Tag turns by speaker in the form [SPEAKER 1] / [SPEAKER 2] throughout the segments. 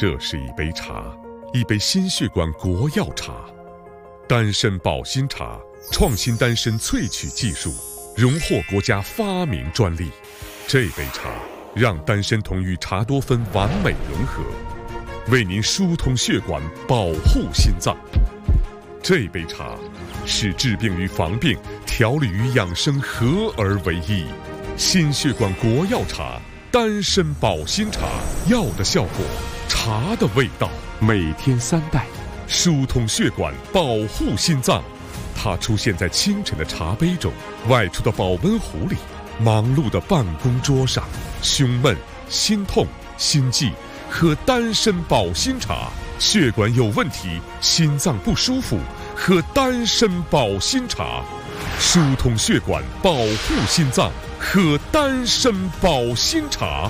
[SPEAKER 1] 这是一杯茶，一杯心血管国药茶，丹参保心茶，创新丹参萃取技术，荣获国家发明专利。这杯茶让丹参酮与茶多酚完美融合，为您疏通血管，保护心脏。这杯茶使治病与防病、调理与养生合而为一。心血管国药茶，丹参保心茶，药的效果，茶的味道，每天3袋，疏通血管，保护心脏。它出现在清晨的茶杯中，外出的保温壶里，忙碌的办公桌上。胸闷、心痛、心悸，喝丹参保心茶；血管有问题、心脏不舒服，喝丹参保心茶。疏通血管，保护心脏，喝丹参保心茶。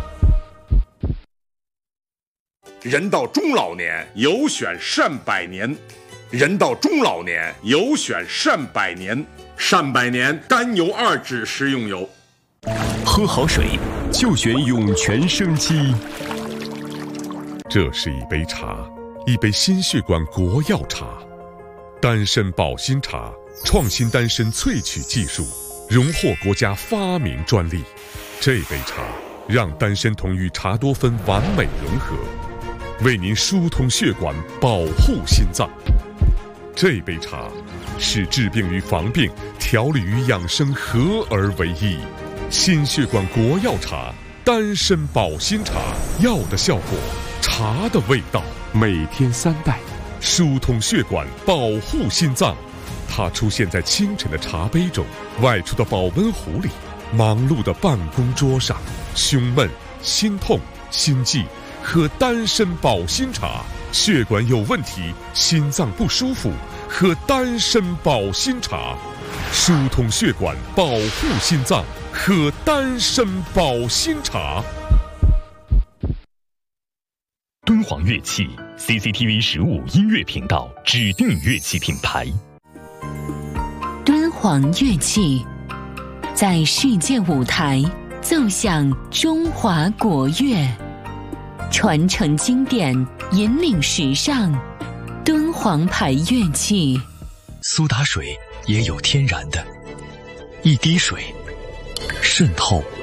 [SPEAKER 2] 人到中老年，有选善百年。人到中老年，有选善百年。善百年甘油2酯食用油。
[SPEAKER 3] 喝好水就选涌泉生机。
[SPEAKER 1] 这是一杯茶，一杯心血管国药茶，丹参保心茶，创新丹参萃取技术，荣获国家发明专利。这杯茶让丹参酮与茶多酚完美融合，为您疏通血管，保护心脏。这杯茶使治病与防病、调理与养生合而为一。心血管国药茶，丹参保心茶，药的效果，茶的味道，每天3袋，疏通血管，保护心脏。它出现在清晨的茶杯中，外出的保温壶里，忙碌的办公桌上。胸闷、心痛、心悸，喝丹参保心茶；血管有问题、心脏不舒服，喝丹参保心茶。疏通血管，保护心脏，喝丹参保心茶。
[SPEAKER 3] 敦煌乐器 CCTV 15音乐频道指定乐器品牌。
[SPEAKER 4] 敦煌乐器在世界舞台奏响中华国乐，传承经典，引领时尚。敦煌牌乐器，
[SPEAKER 3] 苏打水也有天然的，一滴水渗透